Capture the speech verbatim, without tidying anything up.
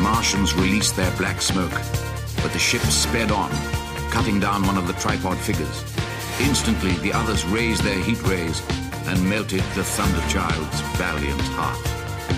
Martians released their black smoke, but the ship sped on, cutting down one of the tripod figures. Instantly, the others raised their heat rays and melted the Thunder Child's valiant heart.